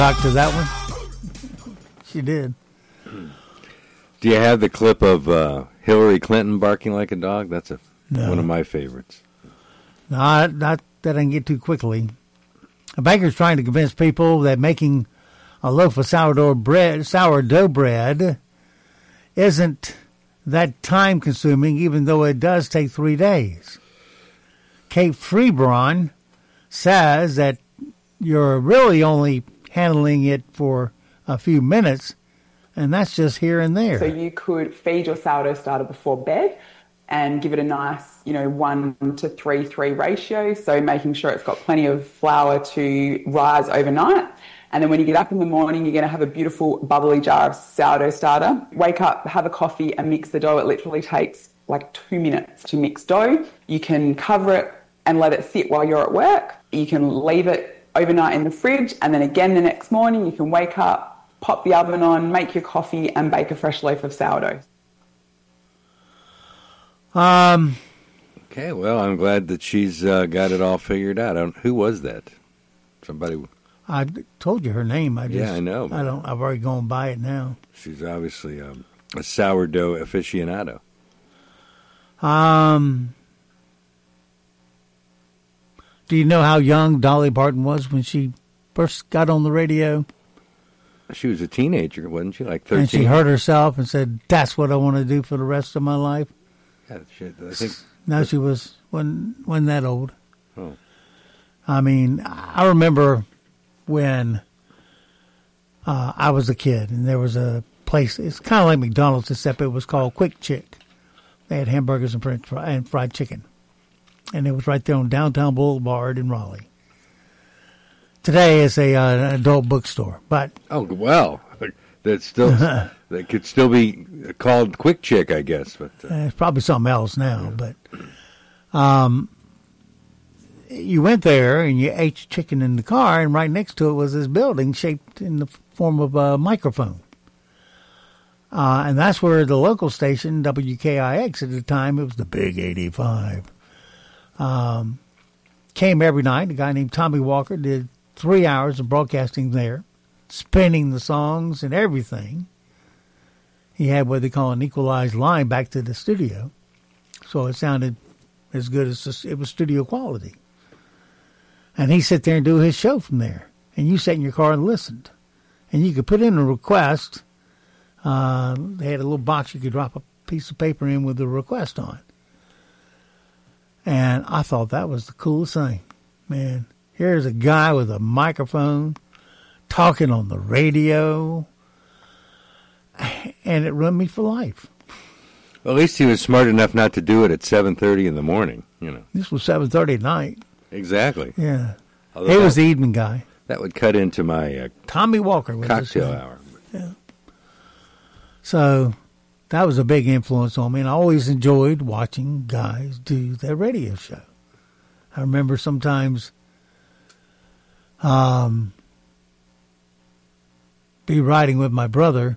To that one. She did. Do you have the clip of Hillary Clinton barking like a dog? That's one of my favorites. No, not that I can get too quickly. A baker's trying to convince people that making a loaf of sourdough bread isn't that time-consuming, even though it does take 3 days. Kate Freebron says that you're really only handling it for a few minutes, and that's just here and there. So you could feed your sourdough starter before bed and give it a nice, 1 to 3 ratio. So making sure it's got plenty of flour to rise overnight. And then when you get up in the morning, you're going to have a beautiful bubbly jar of sourdough starter. Wake up, have a coffee and mix the dough. It literally takes like 2 minutes to mix dough. You can cover it and let it sit while you're at work. You can leave it overnight in the fridge, and then again the next morning you can wake up, pop the oven on, make your coffee and bake a fresh loaf of sourdough. Okay, well, I'm glad that she's got it all figured out. Who was that? Somebody. I told you her name. I know. I've already gone by it now. She's obviously a sourdough aficionado. Do you know how young Dolly Parton was when she first got on the radio? She was a teenager, wasn't she? Like 13. And she hurt herself and said, "That's what I want to do for the rest of my life." Yeah, I think. No, she wasn't that old. Oh. I mean, I remember when I was a kid, and there was a place. It's kind of like McDonald's, except it was called Quick Chick. They had hamburgers and French fries and fried chicken, and it was right there on Downtown Boulevard in Raleigh. Today it's an adult bookstore, but that's still that could still be called Quick Chick, I guess. But it's probably something else now. But you went there and you ate chicken in the car, and right next to it was this building shaped in the form of a microphone. And that's where the local station, WKIX at the time, it was the Big 85, came every night. A guy named Tommy Walker did 3 hours of broadcasting there, spinning the songs and everything. He had what they call an equalized line back to the studio, so it sounded as good as it was studio quality. And he'd sit there and do his show from there, and you sat in your car and listened. And you could put in a request. They had a little box you could drop a piece of paper in with a request on. And I thought that was the coolest thing. Man, here's a guy with a microphone talking on the radio, and it ruined me for life. Well, at least he was smart enough not to do it at 7:30 in the morning, This was 7:30 at night. Exactly. Yeah. He was the evening guy. That would cut into my Tommy Walker was cocktail hour. Yeah. So that was a big influence on me, and I always enjoyed watching guys do their radio show. I remember sometimes be riding with my brother,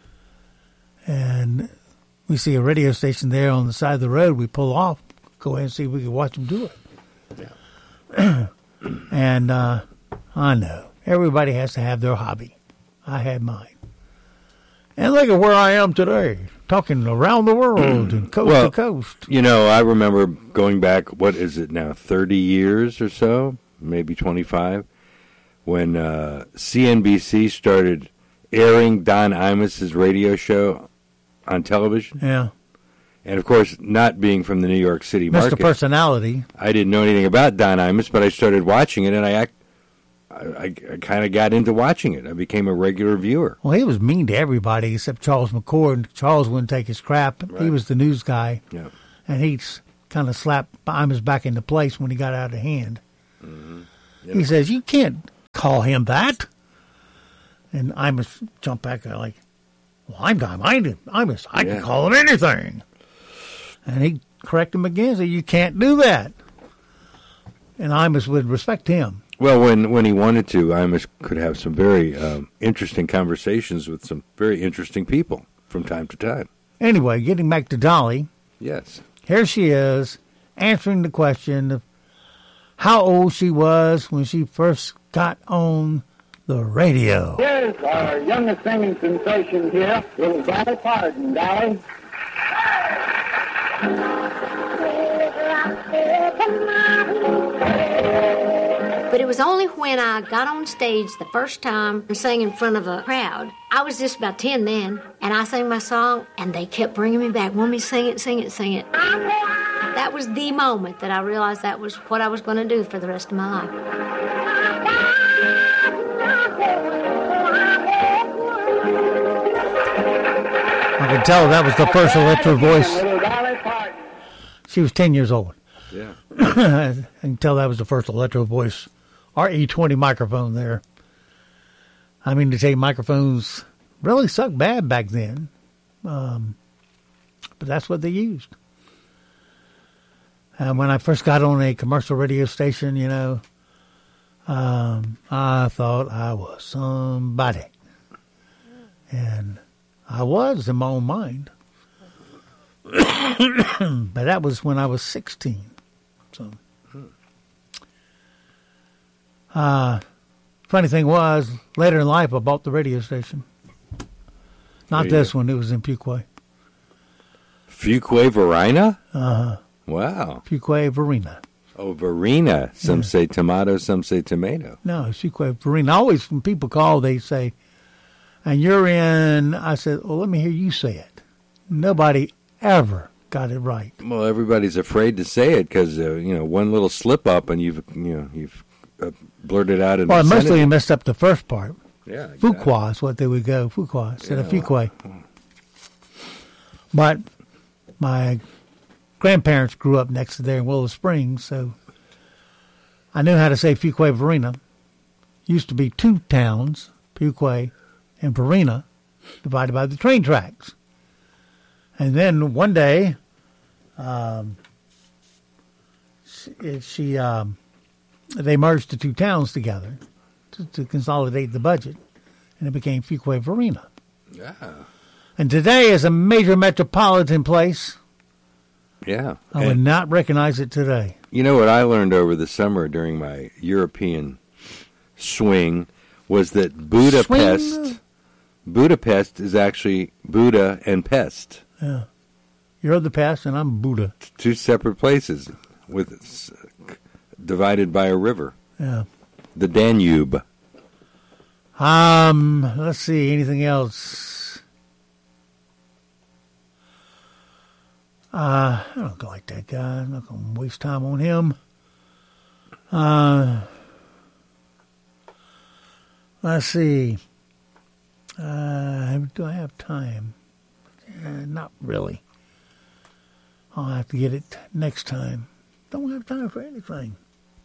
and we see a radio station there on the side of the road. We pull off, go ahead and see if we can watch them do it. Yeah. And I know everybody has to have their hobby. I had mine. And look at where I am today, talking around the world and coast to coast. I remember going back, what is it now, 30 years or so, maybe 25, when CNBC started airing Don Imus's radio show on television. Yeah. And, of course, not being from the New York City market. Mr. Personality. I didn't know anything about Don Imus, but I started watching it, and I kind of got into watching it. I became a regular viewer. Well, he was mean to everybody except Charles McCord. Charles wouldn't take his crap. Right. He was the news guy. Yeah. And he kind of slapped Imus back into place when he got out of hand. Mm-hmm. Yep. He says, "You can't call him that." And Imus jumped back like, "Well, I'm Imus. I can call him anything." And he corrected him again and said, "You can't do that." And Imus would respect him. Well, when he wanted to, Imus could have some very interesting conversations with some very interesting people from time to time. Anyway, getting back to Dolly. Yes. Here she is answering the question of how old she was when she first got on the radio. Here's our youngest singing sensation here, little Dolly Parton. Dolly. But it was only when I got on stage the first time and sang in front of a crowd. I was just about 10 then, and I sang my song, and they kept bringing me back, wanting me to sing it, sing it, sing it. That was the moment that I realized that was what I was going to do for the rest of my life. I can tell that was the first electro voice. She was 10 years old. Yeah. I can tell that was the first electro voice. RE20 microphone there. I mean, to tell you, microphones really sucked bad back then. But that's what they used. And when I first got on a commercial radio station, you know, I thought I was somebody. And I was in my own mind. But that was when I was 16. So, funny thing was, later in life, I bought the radio station. Not this one. It was in Fuquay. Fuquay, Varina? Uh-huh. Wow. Fuquay, Varina. Oh, Varina. Some say tomato, some say tomato. No, it's Fuquay, Varina. Always when people call, they say, and you're in, I said, well, let me hear you say it. Nobody ever got it right. Well, everybody's afraid to say it because, one little slip up and you've blurted out in Well, the mostly Senate. you messed up the first part. Yeah, exactly. Fuqua is what they would go. Fuqua instead of Fuquay. But my grandparents grew up next to there in Willow Springs, so I knew how to say Fuquay, Varina. Used to be two towns, Fuquay and Varina, divided by the train tracks. And then one day, they merged the two towns together to consolidate the budget, and it became Fuquay, Varina. Yeah. And today is a major metropolitan place. Yeah. I would not recognize it today. You know what I learned over the summer during my European swing was that Budapest is actually Buddha and Pest. Yeah. You're the pest and I'm Buddha. Two separate places divided by a river. Yeah. The Danube. Let's see, anything else? I don't like that guy. I'm not going to waste time on him. Let's see. Do I have time? Not really. I'll have to get it next time. Don't have time for anything.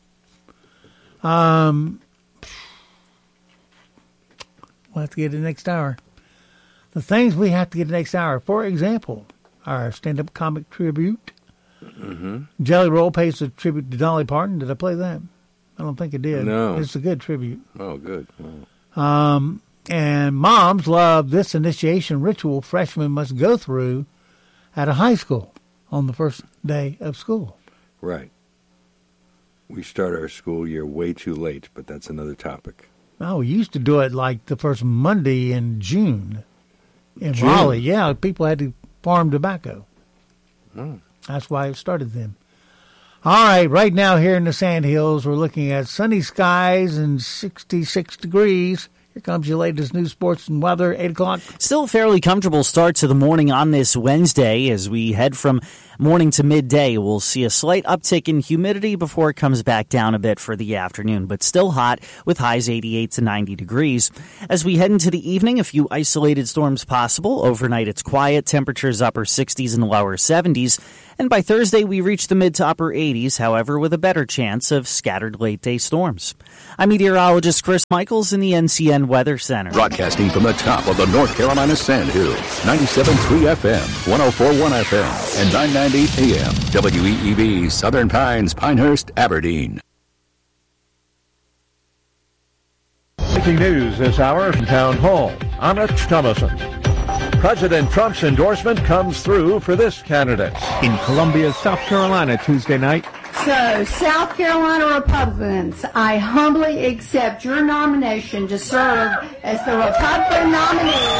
We'll have to get it next hour. The things we have to get next hour, for example, our stand-up comic tribute. Mm-hmm. Jelly Roll pays a tribute to Dolly Parton. Did I play that? I don't think it did. No. It's a good tribute. Oh, good. Wow. And moms love this initiation ritual freshmen must go through at a high school on the first day of school. Right. We start our school year way too late, but that's another topic. Oh, we used to do it like the first Monday in June. In Raleigh, yeah, people had to farm tobacco. Oh. That's why it started then. All right, right now here in the Sandhills, we're looking at sunny skies and 66 degrees. Here comes your latest news, sports, and weather, 8 o'clock. Still a fairly comfortable start to the morning on this Wednesday. As we head from morning to midday, we'll see a slight uptick in humidity before it comes back down a bit for the afternoon, but still hot with highs 88 to 90 degrees. As we head into the evening, a few isolated storms possible. Overnight, it's quiet. Temperatures upper 60s and lower 70s. And by Thursday, we reach the mid to upper 80s, however, with a better chance of scattered late-day storms. I'm meteorologist Chris Michaels in the NCN Weather Center. Broadcasting from the top of the North Carolina Sandhills, 97.3 FM, 104.1 FM, and 990 AM, WEEB, Southern Pines, Pinehurst, Aberdeen. Breaking news this hour from Town Hall. I'm Rich Thomason. President Trump's endorsement comes through for this candidate. In Columbia, South Carolina, Tuesday night, So, South Carolina Republicans, I humbly accept your nomination to serve as the Republican nominee.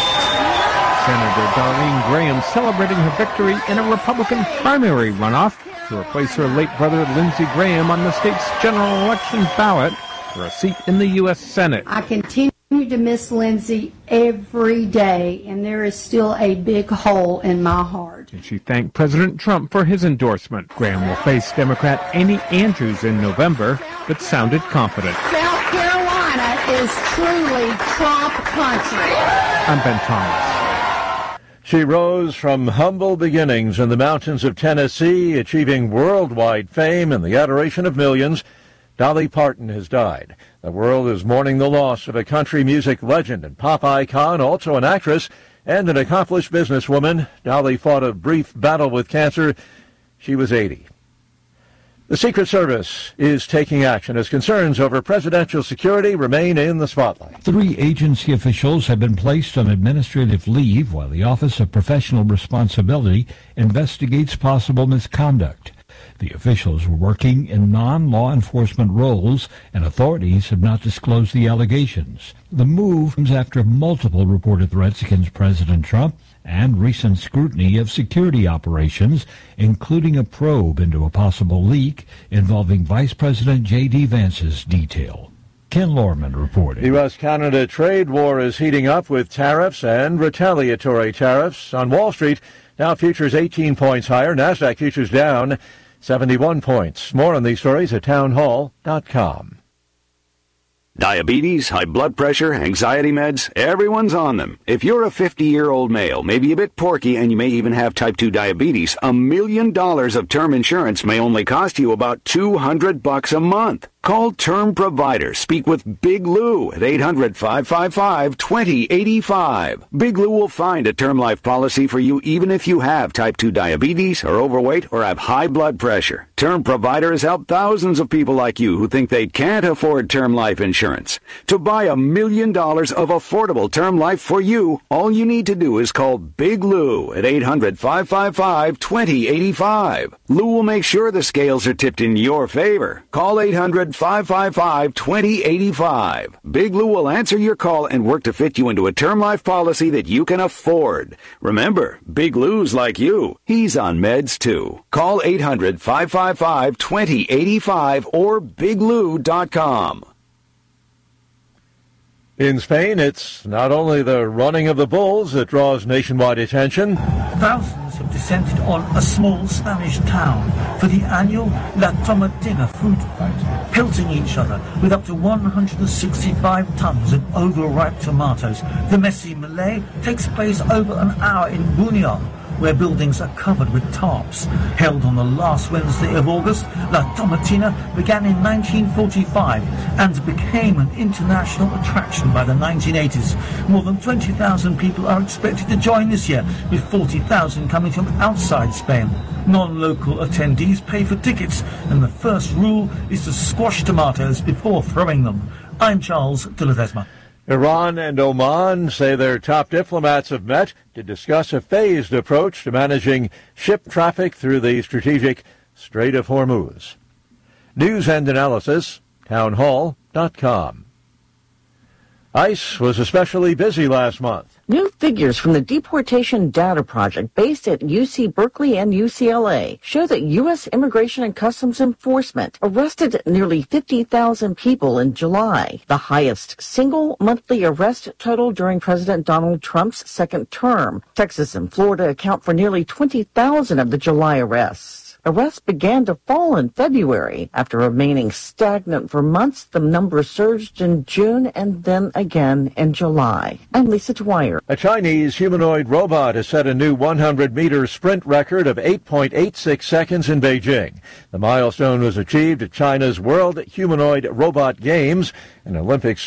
Senator Darlene Graham celebrating her victory in a Republican primary runoff to replace her late brother Lindsey Graham on the state's general election ballot for a seat in the U.S. Senate. I continue to miss Lindsey every day, and there is still a big hole in my heart. And she thanked President Trump for his endorsement. Graham will face Democrat Amy Andrews in November, but sounded confident. South Carolina is truly Trump country. I'm Ben Thomas. She rose from humble beginnings in the mountains of Tennessee, achieving worldwide fame and the adoration of millions. Dolly Parton has died. The world is mourning the loss of a country music legend and pop icon, also an actress and an accomplished businesswoman. Dolly fought a brief battle with cancer. She was 80. The Secret Service is taking action as concerns over presidential security remain in the spotlight. 3 agency officials have been placed on administrative leave while the Office of Professional Responsibility investigates possible misconduct. The officials were working in non-law enforcement roles, and authorities have not disclosed the allegations. The move comes after multiple reported threats against President Trump and recent scrutiny of security operations, including a probe into a possible leak involving Vice President J.D. Vance's detail. Ken Lorman reporting. The U.S.-Canada trade war is heating up with tariffs and retaliatory tariffs. On Wall Street, Dow futures 18 points higher, NASDAQ futures down 71 points. More on these stories at townhall.com. Diabetes, high blood pressure, anxiety meds, everyone's on them. If you're a 50-year-old male, maybe a bit porky, and you may even have type 2 diabetes, $1 million of term insurance may only cost you about $200 a month. Call Term Provider. Speak with Big Lou at 800-555-2085. Big Lou will find a term life policy for you even if you have type 2 diabetes, are overweight, or have high blood pressure. Term Provider has helped thousands of people like you who think they can't afford term life insurance. To buy $1 million of affordable term life for you, all you need to do is call Big Lou at 800-555-2085. Lou will make sure the scales are tipped in your favor. Call 800-555-2085. Big Lou will answer your call and work to fit you into a term life policy that you can afford. Remember, Big Lou's like you. He's on meds too. Call 800-555-2085 or biglou.com. In Spain, it's not only the running of the bulls that draws nationwide attention. Thousands have descended on a small Spanish town for the annual La Tomatina food fight, pelting each other with up to 165 tons of overripe tomatoes. The messy melee takes place over an hour in Buñol, where buildings are covered with tarps. Held on the last Wednesday of August, La Tomatina began in 1945 and became an international attraction by the 1980s. More than 20,000 people are expected to join this year, with 40,000 coming from outside Spain. Non-local attendees pay for tickets, and the first rule is to squash tomatoes before throwing them. I'm Charles de Ledesma. Iran and Oman say their top diplomats have met to discuss a phased approach to managing ship traffic through the strategic Strait of Hormuz. News and analysis, townhall.com. ICE was especially busy last month. New figures from the Deportation Data Project based at UC Berkeley and UCLA show that U.S. Immigration and Customs Enforcement arrested nearly 50,000 people in July, the highest single monthly arrest total during President Donald Trump's second term. Texas and Florida account for nearly 20,000 of the July arrests. Arrests began to fall in February. After remaining stagnant for months, the number surged in June and then again in July. I'm Lisa Dwyer. A Chinese humanoid robot has set a new 100-meter sprint record of 8.86 seconds in Beijing. The milestone was achieved at China's World Humanoid Robot Games, an Olympics